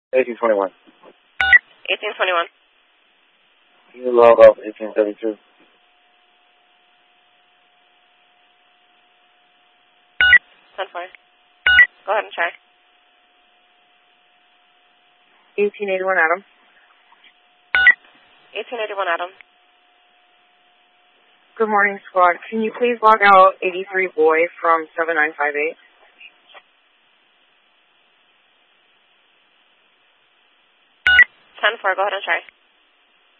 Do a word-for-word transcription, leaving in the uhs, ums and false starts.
eighteen twenty-one. eighteen twenty-one. Can you log off eighteen thirty-two? ten four. Go ahead and try. eighteen eighty-one Adam. eighteen eighty-one Adam. Good morning, squad. Can you please log out eighty-three Boy from seven nine five eight? ten four. Go ahead and try.